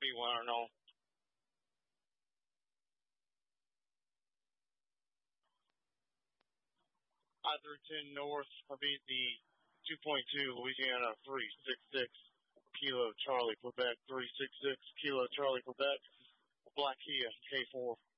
B1 or no. I-310 North, I beat the 2.2 Louisiana 366 Kilo Charlie Quebec 366 Kilo Charlie Quebec Black Kia K4.